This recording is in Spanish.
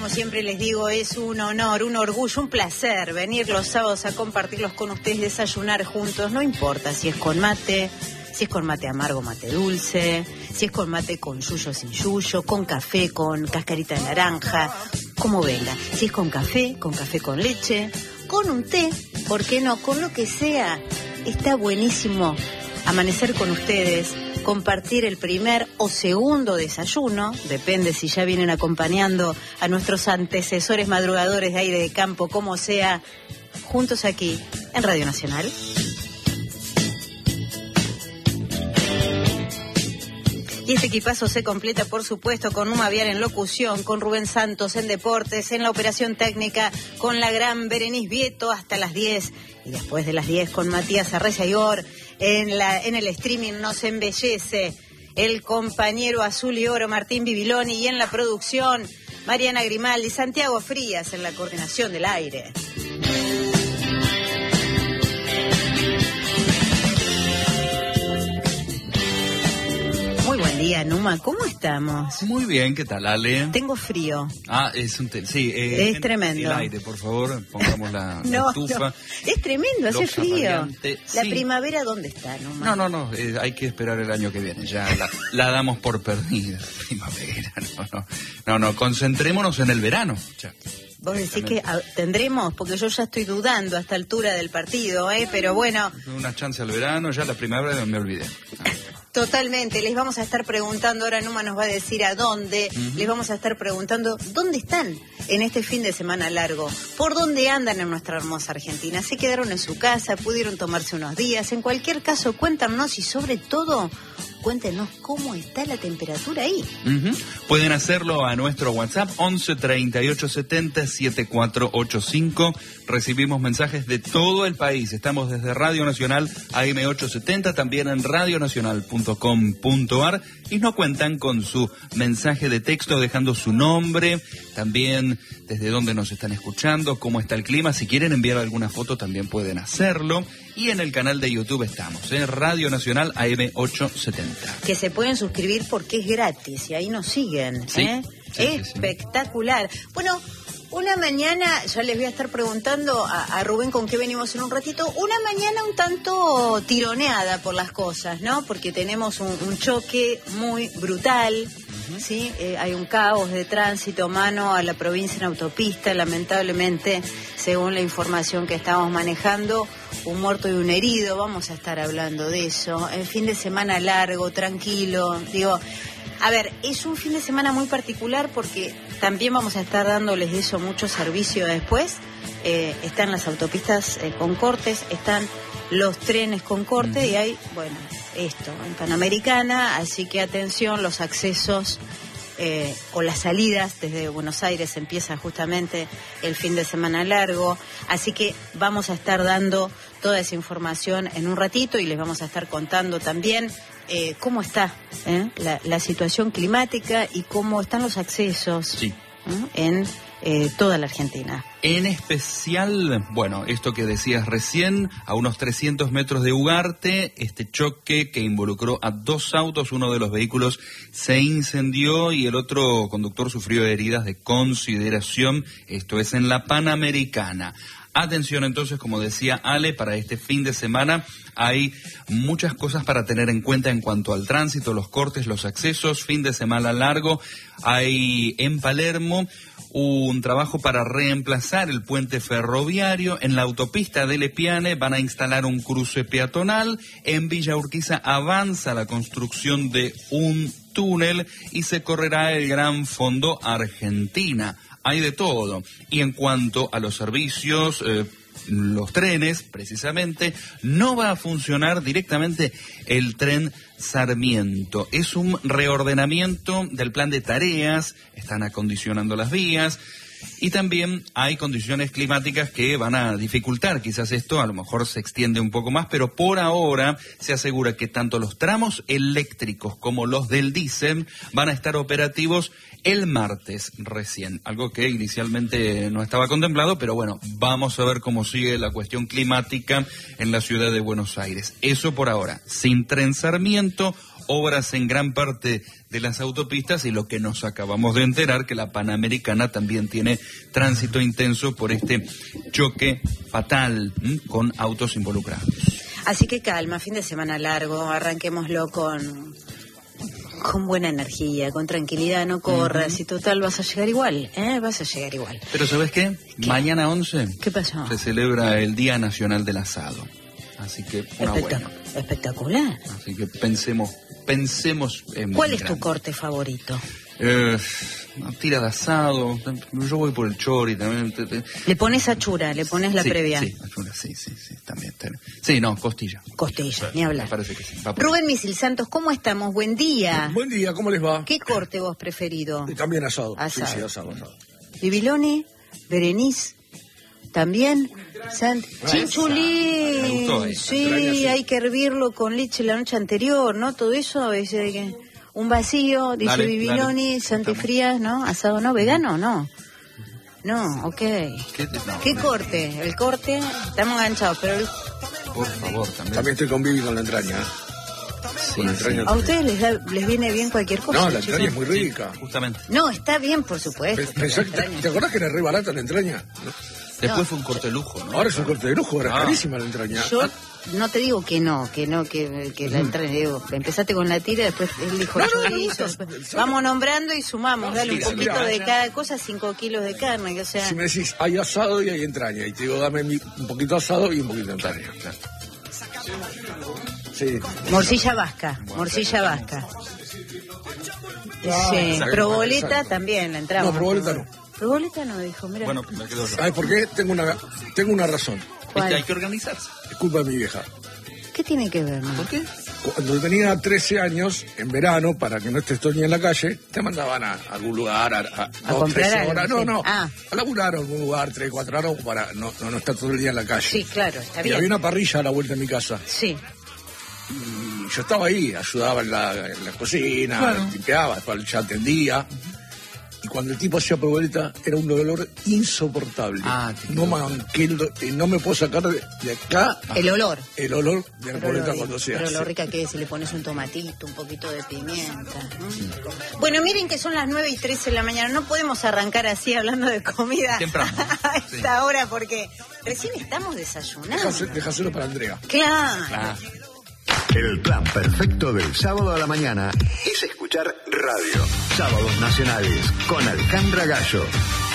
como siempre les digo, es un honor, un orgullo, un placer venir los sábados a compartirlos con ustedes, desayunar juntos. No importa si es con mate, si es con mate amargo, mate dulce, si es con mate con yuyo, sin yuyo, con café, con cascarita de naranja, como venga. Si es con café con leche, con un té, ¿por qué no? Con lo que sea. Está buenísimo amanecer con ustedes, compartir el primer o segundo desayuno, depende si ya vienen acompañando a nuestros antecesores madrugadores de aire de campo, como sea, juntos aquí en Radio Nacional. Y este equipazo se completa, por supuesto, con Numa Vial en locución, con Rubén Santos en deportes, en la operación técnica, con la gran Berenice Vieto hasta las 10. Y después de las 10 con Matías Arreza-Igor, en el streaming nos embellece el compañero azul y oro Martín Bibiloni, y en la producción Mariana Grimaldi, Santiago Frías en la coordinación del aire. Muy buen día, Numa. ¿Cómo estamos? Muy bien, ¿qué tal, Ale? Tengo frío. Es un sí. Es tremendo. El aire, por favor, pongamos la estufa. No. Es tremendo, hace frío. ¿La sí. Primavera dónde está, Numa? No, hay que esperar el año que viene. Ya la damos por perdida. Primavera, no, concentrémonos en el verano. Ya. Vos decís que tendremos, porque yo ya estoy dudando a esta altura del partido, pero bueno. Una chance al verano, ya la primavera me olvidé. Totalmente, les vamos a estar preguntando, ahora Numa nos va a decir a dónde, les vamos a estar preguntando dónde están en este fin de semana largo, por dónde andan en nuestra hermosa Argentina, se quedaron en su casa, pudieron tomarse unos días, en cualquier caso cuéntanos y sobre todo cuéntenos cómo está la temperatura ahí. Pueden hacerlo a nuestro WhatsApp 11 38 70 7485. Recibimos mensajes de todo el país. Estamos desde Radio Nacional AM870, también en radionacional.com.ar, y nos cuentan con su mensaje de texto dejando su nombre, también desde dónde nos están escuchando, cómo está el clima. Si quieren enviar alguna foto también pueden hacerlo. Y en el canal de YouTube estamos, Radio Nacional AM870. Que se pueden suscribir porque es gratis y ahí nos siguen. Sí, espectacular. Sí. Bueno, una mañana, ya les voy a estar preguntando a Rubén con qué venimos en un ratito, una mañana un tanto tironeada por las cosas, ¿no? Porque tenemos un choque muy brutal. ¿Sí? Hay un caos de tránsito mano a la provincia en autopista, lamentablemente, según la información que estamos manejando, un muerto y un herido. Vamos a estar hablando de eso. El fin de semana largo, tranquilo, a ver, es un fin de semana muy particular porque también vamos a estar dándoles de eso mucho servicio después. Están las autopistas con cortes, están los trenes con corte y hay, esto, en Panamericana, así que atención, los accesos o las salidas desde Buenos Aires empieza justamente el fin de semana largo, así que vamos a estar dando toda esa información en un ratito y les vamos a estar contando también cómo está la situación climática y cómo están los accesos en toda la Argentina. En especial, esto que decías recién, a unos 300 metros de Ugarte, este choque que involucró a dos autos, uno de los vehículos se incendió y el otro conductor sufrió heridas de consideración, esto es en la Panamericana. Atención entonces, como decía Ale, para este fin de semana hay muchas cosas para tener en cuenta en cuanto al tránsito, los cortes, los accesos, fin de semana largo. Hay en Palermo un trabajo para reemplazar el puente ferroviario. En la autopista de Lepiane van a instalar un cruce peatonal. En Villa Urquiza avanza la construcción de un túnel y se correrá el Gran Fondo Argentina. Hay de todo. Y en cuanto a los servicios, los trenes, precisamente, no va a funcionar directamente el tren Sarmiento. Es un reordenamiento del plan de tareas, están acondicionando las vías. Y también hay condiciones climáticas que van a dificultar quizás esto, a lo mejor se extiende un poco más, pero por ahora se asegura que tanto los tramos eléctricos como los del diésel van a estar operativos el martes recién, algo que inicialmente no estaba contemplado, pero vamos a ver cómo sigue la cuestión climática en la ciudad de Buenos Aires. Eso por ahora, sin tren Sarmiento, obras en gran parte de las autopistas y lo que nos acabamos de enterar, que la Panamericana también tiene tránsito intenso por este choque fatal con autos involucrados. Así que calma, fin de semana largo, arranquémoslo con buena energía, con tranquilidad, no corras, y total vas a llegar igual, vas a llegar igual. Pero ¿sabes qué? Mañana 11 ¿Qué pasó? Se celebra el Día Nacional del Asado, así que espectacular. Así que pensemos en ¿Cuál es tu corte favorito? Tira de asado, yo voy por el chori también. Le pones achura, le pones la previa. Sí, achura, sí, también. Sí, no, costilla. Costilla, ni hablar. Me parece que sí. Rubén Misil Santos, ¿cómo estamos? Buen día. Buen día, ¿cómo les va? ¿Qué corte vos preferido? Y también asado. Asado. Sí, asado. Bibiloni, Berenice, también. Chinchulín. Me gustó ahí. Sí, hay que hervirlo con leche la noche anterior, ¿no? Todo eso es un vacío, dice Bibiloni, Santifrías, ¿no? Asado, ¿no? ¿Vegano? No. No, ok. ¿Qué corte? El corte, estamos enganchados, pero... Por favor, también. También estoy con Bibi con la entraña. Sí, la entraña. ¿A ustedes les viene bien cualquier cosa? No, la entraña es muy rica. Sí, justamente. No, está bien, por supuesto. ¿Te acordás que era re barata la entraña? Después fue un corte de lujo, ¿no? Ahora es un corte de lujo, era carísima la entraña. Yo no te digo que la entraña, digo, empezaste con la tira, después él dijo chorizo, vamos nombrando y sumamos, dale un poquito de cada cosa, 5 kilos de carne, o sea... Si me decís, hay asado y hay entraña, y te digo, dame un poquito de asado y un poquito de entraña. Claro. Sí. Morcilla vasca. Sí, proboleta también la entramos. No, proboleta no. Proboleta no, dijo, mira. Bueno, me quedo yo. ¿Sabes por qué? Tengo una razón. ¿Viste? Hay que organizarse. Es culpa de mi vieja. ¿Qué tiene que ver, no? ¿Por qué? Cuando tenía 13 años, en verano, para que no estés todo el día en la calle, te mandaban a algún lugar a 2, 3 horas. Algo, a laburar a algún lugar 3, 4 horas para no estar todo el día en la calle. Sí, claro, está bien. Y había una parrilla a la vuelta de mi casa. Sí. Y yo estaba ahí, ayudaba en la cocina, limpiaba, ya atendía. Y cuando el tipo hacía proboleta, era un olor insoportable. No me puedo sacar de acá. El olor. El olor de la proboleta cuando se hace. Pero lo rica que es si le pones un tomatito, un poquito de pimienta. Bueno, miren que son las 9:13 de la mañana. No podemos arrancar así hablando de comida temprano a esta hora porque recién estamos desayunando. Dejáselo para Andrea. Claro. El plan perfecto del sábado a la mañana es escuchar radio. Sábados Nacionales con Alejandra Gallo.